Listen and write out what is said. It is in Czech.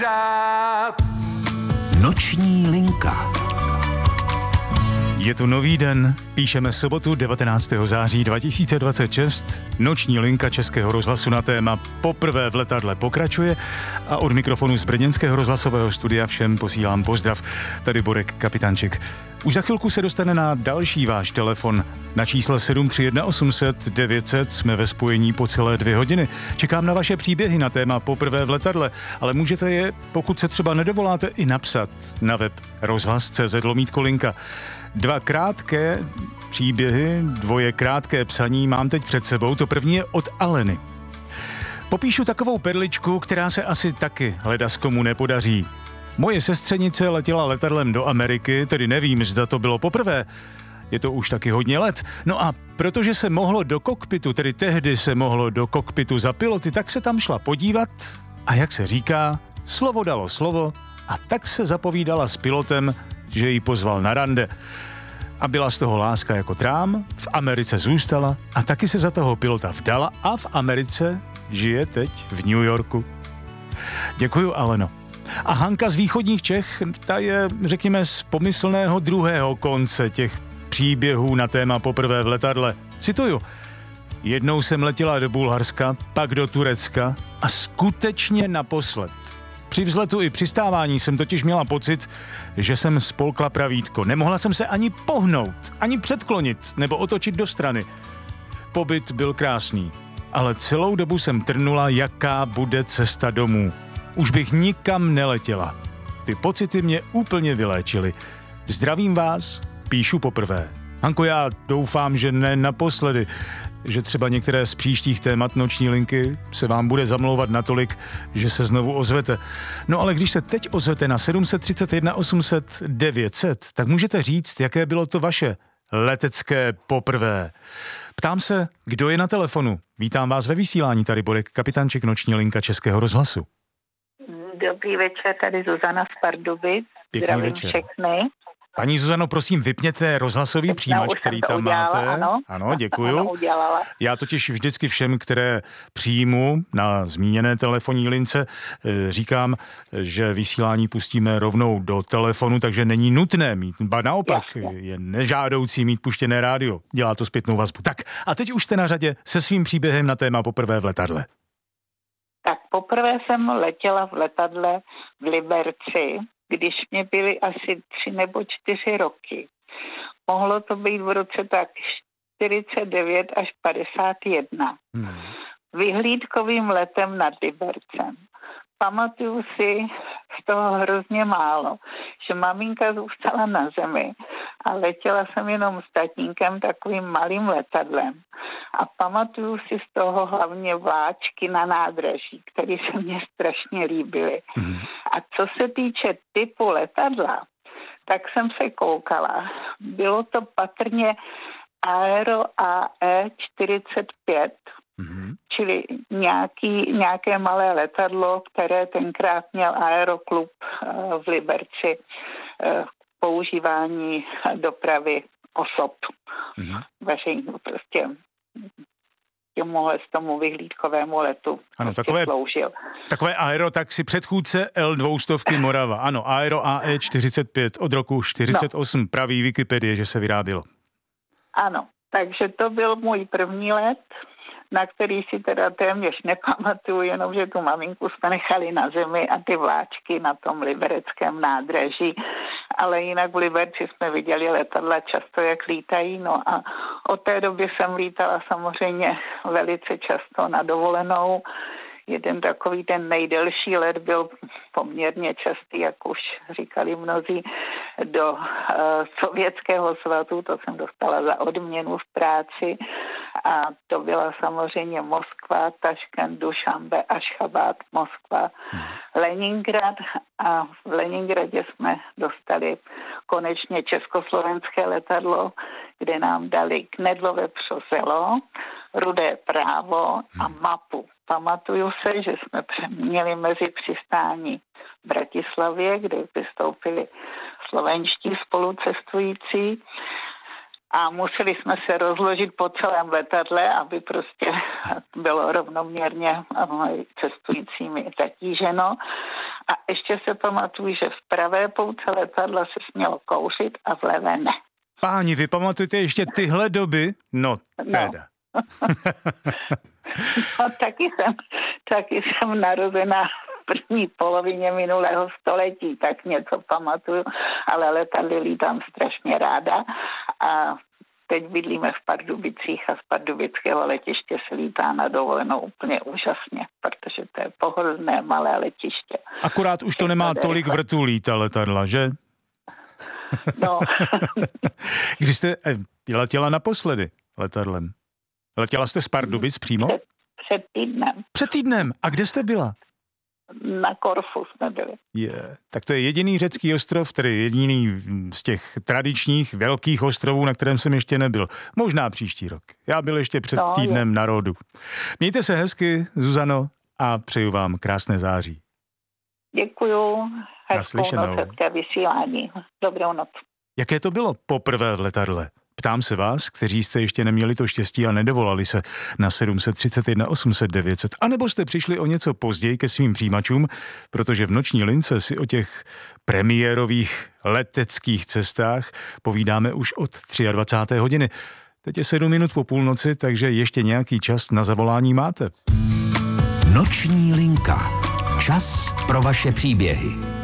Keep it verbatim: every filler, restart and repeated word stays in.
Noční linka. Je to nový den, píšeme sobotu devatenáctého září dva tisíce dvacet šest. Noční linka Českého rozhlasu na téma Poprvé v letadle pokračuje a od mikrofonu z brněnského rozhlasového studia všem posílám pozdrav. Tady Borek Kapitánček. Už za chvilku se dostane na další váš telefon. Na čísle sedm tři jedna osm set devět set jsme ve spojení po celé dvě hodiny. Čekám na vaše příběhy na téma Poprvé v letadle, ale můžete je, pokud se třeba nedovoláte, i napsat na web rozhlas tečka cé zet lomítko linka. Dva krátké příběhy, dvoje krátké psaní mám teď před sebou. To první je od Aleny. Popíšu takovou perličku, která se asi taky ledaskomu nepodaří. Moje sestřenice letěla letadlem do Ameriky, tedy nevím, zda to bylo poprvé. Je to už taky hodně let. No a protože se mohlo do kokpitu, tedy tehdy se mohlo do kokpitu za piloty, tak se tam šla podívat a jak se říká, slovo dalo slovo a tak se zapovídala s pilotem, že ji pozval na rande. A byla z toho láska jako trám, v Americe zůstala a taky se za toho pilota vdala a v Americe žije teď v New Yorku. Děkuju, Aleno. A Hanka z východních Čech, ta je, řekněme, z pomyslného druhého konce těch příběhů na téma Poprvé v letadle. Cituju. Jednou jsem letěla do Bulharska, pak do Turecka a skutečně naposled. Při vzletu i přistávání jsem totiž měla pocit, že jsem spolkla pravítko. Nemohla jsem se ani pohnout, ani předklonit nebo otočit do strany. Pobyt byl krásný, ale celou dobu jsem trnula, jaká bude cesta domů. Už bych nikam neletěla. Ty pocity mě úplně vyléčily. Zdravím vás, píšu poprvé. Hanko, já doufám, že ne naposledy, že třeba některé z příštích témat noční linky se vám bude zamlouvat natolik, že se znovu ozvete. No ale když se teď ozvete na sedm tři jedna osm set devět set, tak můžete říct, jaké bylo to vaše letecké poprvé. Ptám se, kdo je na telefonu. Vítám vás ve vysílání, tady Borek Kapitánček, noční linka Českého rozhlasu. Dobrý večer, tady Zuzana z Pardubic. Zdravím večer. Všechny. Paní Zuzano, prosím, vypněte rozhlasový přijímač, který tam udělala, máte. Ano, ano, děkuju. Ano, Já totiž vždycky všem, které přijmu na zmíněné telefonní lince, říkám, že vysílání pustíme rovnou do telefonu, takže není nutné mít, ba naopak, Jasně. je nežádoucí mít puštěné rádio. Dělá to zpětnou vazbu. Tak a teď už jste na řadě se svým příběhem na téma Poprvé v letadle. Tak poprvé jsem letěla v letadle v Liberci, když mě byly asi tři nebo čtyři roky. Mohlo to být v roce tak čtyřicet devět až padesát jedna. Hmm. Vyhlídkovým letem nad Libercem. Pamatuju si z toho hrozně málo, že maminka zůstala na zemi a letěla jsem jenom s tatínkem takovým malým letadlem. A pamatuju si z toho hlavně vláčky na nádraží, které se mně strašně líbily. Mm. A co se týče typu letadla, tak jsem se koukala. Bylo to patrně Aero A E čtyřicet pět, mm. čili nějaký, nějaké malé letadlo, které tenkrát měl Aeroklub v Liberci k používání dopravy osob. Mm. Veřejnou prostě těmuhle z tomu vyhlídkovému letu ano, takové, sloužil. Takové aero, tak si předchůdce L dvě stě Morava. Ano, Aero A E čtyřicet pět od roku čtyřicet osm, no. Praví Wikipedie, že se vyrábělo. Ano, takže to byl můj první let, na který si teda téměř nepamatuju, jenom že tu maminku jsme nechali na zemi a ty vláčky na tom libereckém nádraží. Ale jinak v Liberci jsme viděli letadla často, jak lítají. No a od té doby jsem lítala samozřejmě velice často na dovolenou. Jeden takový ten nejdelší let byl poměrně častý, jak už říkali mnozí, do uh, Sovětského svazu. To jsem dostala za odměnu v práci. A to byla samozřejmě Moskva, Taškent, Dušanbe, Ašchabad, Moskva, Leningrad. A v Leningradě jsme dostali konečně československé letadlo, kde nám dali knedlové přoselo, rudé právo a mapu. Pamatuju se, že jsme měli mezi přistání v Bratislavě, kde vystoupili slovenští spolucestující a museli jsme se rozložit po celém letadle, aby prostě bylo rovnoměrně cestujícími zatíženo. A ještě se pamatuju, že v pravé pouce letadla se smělo kouřit a v levé ne. Páni, vy pamatujete ještě tyhle doby? No, teda. No, no taky jsem, taky jsem narozená v první polovině minulého století, tak něco pamatuju, ale letadly lítám strašně ráda a teď bydlíme v Pardubicích a z pardubického letiště se lítá na dovolenou úplně úžasně, protože to je pohodlné malé letiště. Akorát už to nemá tolik vrtulí ta letadla, že? No. Když jste eh, letěla naposledy letadlem? Letěla jste z Pardubic přímo? Před, před týdnem. Před týdnem. A kde jste byla? Na Korfu jsme byli. Je, tak to je jediný řecký ostrov, tedy jediný z těch tradičních velkých ostrovů, na kterém jsem ještě nebyl. Možná příští rok. Já byl ještě před no, týdnem je. na Rhodu. Mějte se hezky, Zuzano, a přeju vám krásné září. Děkuju. Naslyšenou. Hezkou noc, hezké vysílání. Dobrou noc. Jaké to bylo poprvé v letadle? Ptám se vás, kteří jste ještě neměli to štěstí a nedovolali se na sedm set třicet jedna osm set devět set, anebo jste přišli o něco později ke svým přijímačům, protože v noční lince si o těch premiérových leteckých cestách povídáme už od dvacáté třetí hodiny. Teď je sedm minut po půlnoci, takže ještě nějaký čas na zavolání máte. Noční linka. Čas pro vaše příběhy.